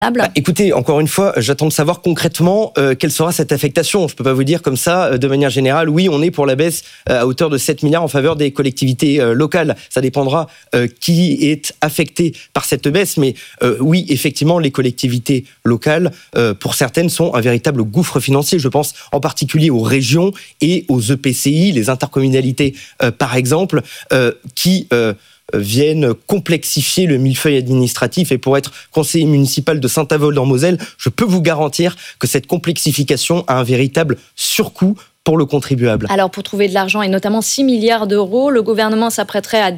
Écoutez, encore une fois, j'attends de savoir concrètement quelle sera cette affectation. Je ne peux pas vous dire comme ça, de manière générale, oui, on est pour la baisse à hauteur de 7 milliards en faveur des collectivités locales. Ça dépendra qui est affecté par cette baisse, mais oui, effectivement, les collectivités locales, pour certaines, sont un véritable gouffre financier. Je pense en particulier aux régions et aux EPCI, les intercommunalités, par exemple, qui viennent complexifier le millefeuille administratif. Et pour être conseiller municipal de Saint-Avold en Moselle, je peux vous garantir que cette complexification a un véritable surcoût pour le contribuable. Alors, pour trouver de l'argent, et notamment 6 milliards d'euros, le gouvernement s'apprêterait à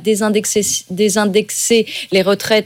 désindexer les retraites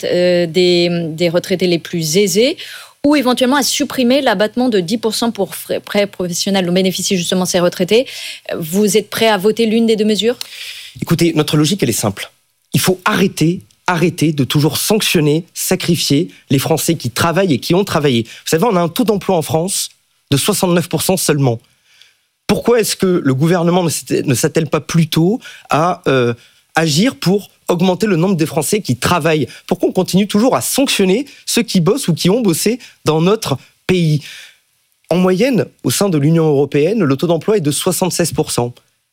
des retraités les plus aisés, ou éventuellement à supprimer l'abattement de 10% pour frais professionnels dont bénéficient justement ces retraités. Vous êtes prêt à voter l'une des deux mesures ? Écoutez, notre logique, elle est simple. Il faut arrêter de toujours sanctionner, sacrifier les Français qui travaillent et qui ont travaillé. Vous savez, on a un taux d'emploi en France de 69% seulement. Pourquoi est-ce que le gouvernement ne s'attelle pas plutôt à agir pour augmenter le nombre des Français qui travaillent ? Pourquoi on continue toujours à sanctionner ceux qui bossent ou qui ont bossé dans notre pays ? En moyenne, au sein de l'Union européenne, le taux d'emploi est de 76%.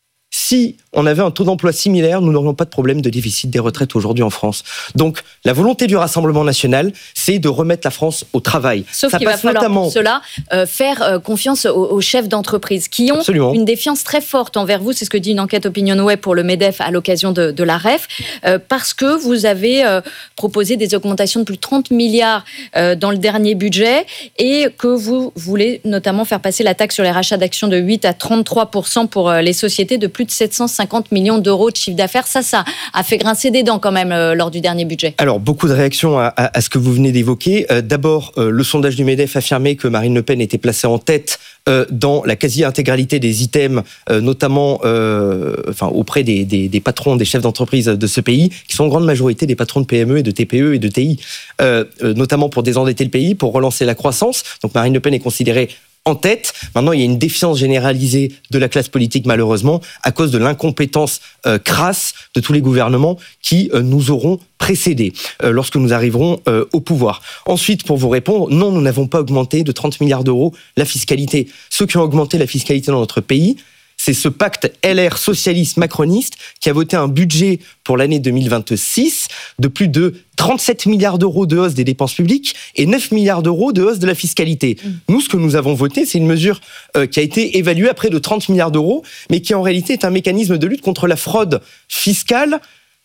Si on avait un taux d'emploi similaire, nous n'aurions pas de problème de déficit des retraites aujourd'hui en France. Donc, la volonté du Rassemblement national, c'est de remettre la France au travail. Sauf qu'il va falloir pour cela faire confiance aux chefs d'entreprise qui ont une défiance très forte envers vous. C'est ce que dit une enquête OpinionWay pour le MEDEF à l'occasion de la REF. Parce que vous avez proposé des augmentations de plus de 30 milliards dans le dernier budget et que vous voulez notamment faire passer la taxe sur les rachats d'actions de 8 à 33% pour les sociétés de plus de 750 millions d'euros de chiffre d'affaires. Ça a fait grincer des dents quand même lors du dernier budget. Alors, beaucoup de réactions à ce que vous venez d'évoquer. D'abord, le sondage du MEDEF affirmait que Marine Le Pen était placée en tête dans la quasi-intégralité des items, notamment auprès des patrons, des chefs d'entreprise de ce pays, qui sont en grande majorité des patrons de PME et de TPE et de TI, notamment pour désendetter le pays, pour relancer la croissance. Donc Marine Le Pen est considérée en tête. Maintenant, il y a une défiance généralisée de la classe politique, malheureusement, à cause de l'incompétence crasse de tous les gouvernements qui nous auront précédés lorsque nous arriverons au pouvoir. Ensuite, pour vous répondre, non, nous n'avons pas augmenté de 30 milliards d'euros la fiscalité. Ceux qui ont augmenté la fiscalité dans notre pays, c'est ce pacte LR socialiste-macroniste qui a voté un budget pour l'année 2026 de plus de 37 milliards d'euros de hausse des dépenses publiques et 9 milliards d'euros de hausse de la fiscalité. Nous, ce que nous avons voté, c'est une mesure qui a été évaluée à près de 30 milliards d'euros, mais qui en réalité est un mécanisme de lutte contre la fraude fiscale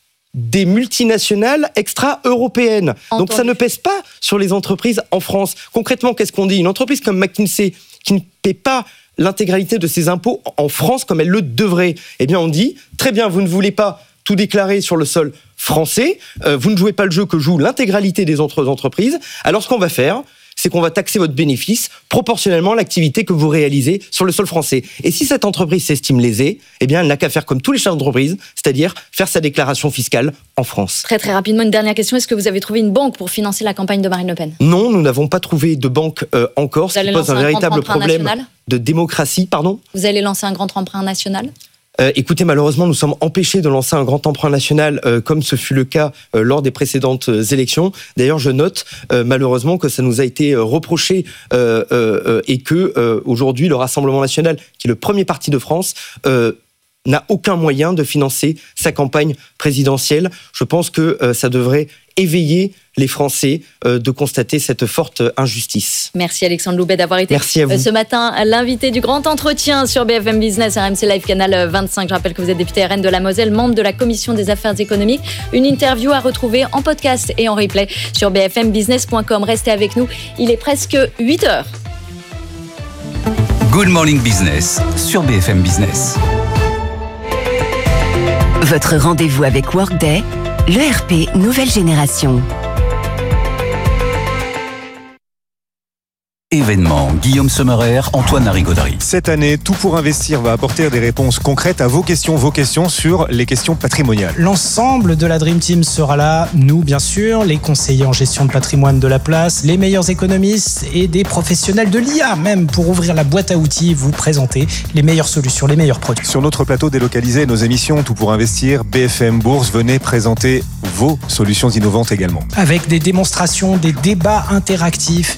des multinationales extra-européennes. Donc ça ne pèse pas sur les entreprises en France. Concrètement, qu'est-ce qu'on dit ? Une entreprise comme McKinsey qui ne paie pas l'intégralité de ses impôts en France comme elle le devrait. Eh bien, on dit, très bien, vous ne voulez pas tout déclarer sur le sol français, vous ne jouez pas le jeu que joue l'intégralité des autres entreprises, alors ce qu'on va faire, c'est qu'on va taxer votre bénéfice proportionnellement à l'activité que vous réalisez sur le sol français. Et si cette entreprise s'estime lésée, eh bien, elle n'a qu'à faire comme tous les chefs d'entreprise, c'est-à-dire faire sa déclaration fiscale en France. Très très rapidement, une dernière question. Est-ce que vous avez trouvé une banque pour financer la campagne de Marine Le Pen ? Non, nous n'avons pas trouvé de banque encore, ce qui pose un véritable problème de démocratie. Pardon ? Vous allez lancer un grand emprunt national ? Écoutez, malheureusement, nous sommes empêchés de lancer un grand emprunt national comme ce fut le cas lors des précédentes élections. D'ailleurs, je note malheureusement que ça nous a été reproché et que aujourd'hui, le Rassemblement national, qui est le premier parti de France, n'a aucun moyen de financer sa campagne présidentielle. Je pense que ça devrait éveiller les Français de constater cette forte injustice. Merci Alexandre Loubet d'avoir été ce matin l'invité du grand entretien sur BFM Business, RMC Live Canal 25. Je rappelle que vous êtes député RN de la Moselle, membre de la Commission des affaires économiques. Une interview à retrouver en podcast et en replay sur bfmbusiness.com. Restez avec nous, il est presque 8h. Good Morning Business sur BFM Business. Votre rendez-vous avec Workday, l'ERP nouvelle génération. Événements, Guillaume Sommerer, Antoine Larigauderie. Cette année, Tout pour investir va apporter des réponses concrètes à vos questions sur les questions patrimoniales. L'ensemble de la Dream Team sera là, nous bien sûr, les conseillers en gestion de patrimoine de la place, les meilleurs économistes et des professionnels de l'IA même pour ouvrir la boîte à outils, vous présenter les meilleures solutions, les meilleurs produits. Sur notre plateau délocalisé, nos émissions Tout pour investir, BFM Bourse, venez présenter vos solutions innovantes également. Avec des démonstrations, des débats interactifs,